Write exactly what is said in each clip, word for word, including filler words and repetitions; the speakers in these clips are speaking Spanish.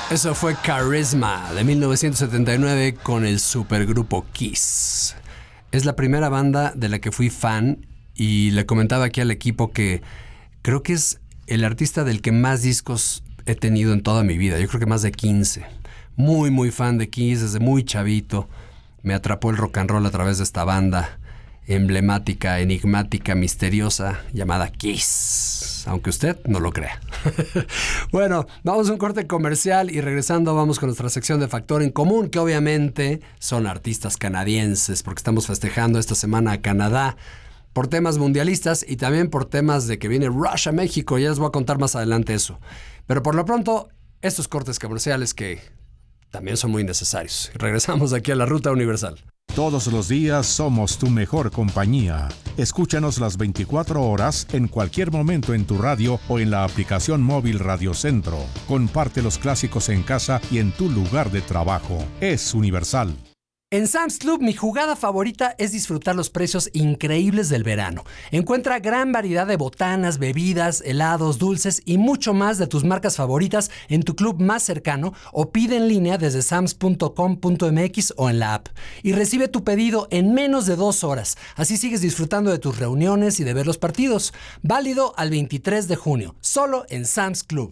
Eso fue Charisma de mil novecientos setenta y nueve con el supergrupo Kiss. Es la primera banda de la que fui fan y le comentaba aquí al equipo que creo que es el artista del que más discos he tenido en toda mi vida. Yo creo que más de quince. Muy, muy fan de Kiss desde muy chavito. Me atrapó el rock and roll a través de esta banda emblemática, enigmática, misteriosa, llamada Kiss, aunque usted no lo crea. Bueno, vamos a un corte comercial y regresando vamos con nuestra sección de Factor en Común, que obviamente son artistas canadienses, porque estamos festejando esta semana a Canadá por temas mundialistas y también por temas de que viene Rush a México. Ya les voy a contar más adelante eso. Pero por lo pronto, estos cortes comerciales que también son muy necesarios. Regresamos aquí a la Ruta Universal. Todos los días somos tu mejor compañía. Escúchanos las veinticuatro horas en cualquier momento en tu radio o en la aplicación móvil Radio Centro. Comparte los clásicos en casa y en tu lugar de trabajo. Es Universal. En Sam's Club, mi jugada favorita es disfrutar los precios increíbles del verano. Encuentra gran variedad de botanas, bebidas, helados, dulces y mucho más de tus marcas favoritas en tu club más cercano o pide en línea desde sams punto com punto m x o en la app. Y recibe tu pedido en menos de dos horas. Así sigues disfrutando de tus reuniones y de ver los partidos. Válido al veintitrés de junio, solo en Sam's Club.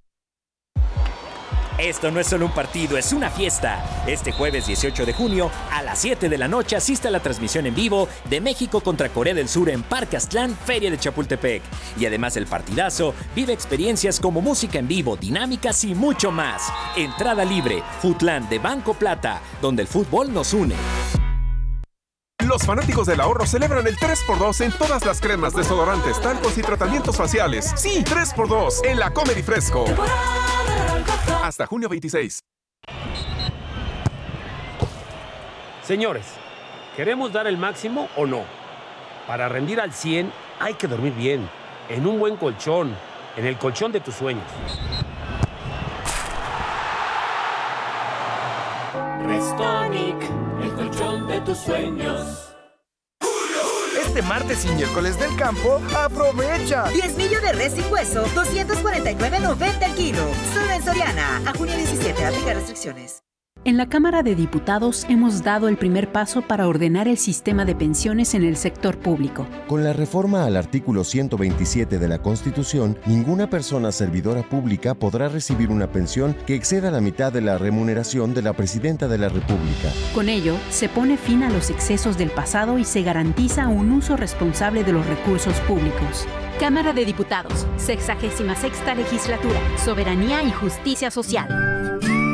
Esto no es solo un partido, es una fiesta. Este jueves dieciocho de junio, a las siete de la noche, asiste a la transmisión en vivo de México contra Corea del Sur en Parque Aztlán, Feria de Chapultepec. Y además del partidazo, vive experiencias como música en vivo, dinámicas y mucho más. Entrada libre, Foodland de Banco Plata, donde el fútbol nos une. Los fanáticos del ahorro celebran el tres por dos en todas las cremas, desodorantes, talcos y tratamientos faciales. Sí, tres por dos en la Comedy Fresco. Hasta junio veintiséis. Señores, ¿queremos dar el máximo o no? Para rendir al cien hay que dormir bien, en un buen colchón, en el colchón de tus sueños. Restonic, el colchón de tus sueños. Este martes y miércoles del campo, aprovecha. Diezmillo de res sin hueso, doscientos cuarenta y nueve noventa el kilo. Solo en Soriana. A junio diecisiete, aplica restricciones. En la Cámara de Diputados hemos dado el primer paso para ordenar el sistema de pensiones en el sector público. Con la reforma al artículo ciento veintisiete de la Constitución, ninguna persona servidora pública podrá recibir una pensión que exceda la mitad de la remuneración de la Presidenta de la República. Con ello, se pone fin a los excesos del pasado y se garantiza un uso responsable de los recursos públicos. Cámara de Diputados, sexagésima sexta legislatura, Soberanía y Justicia Social.